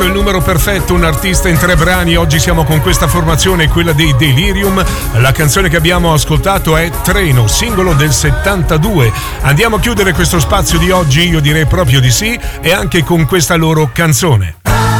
perfetto, il numero perfetto, un artista in 3 brani. Oggi siamo con questa formazione, quella dei Delirium. La canzone che abbiamo ascoltato è Treno, singolo del 72. Andiamo a chiudere questo spazio di oggi, io direi proprio di sì, e anche con questa loro canzone.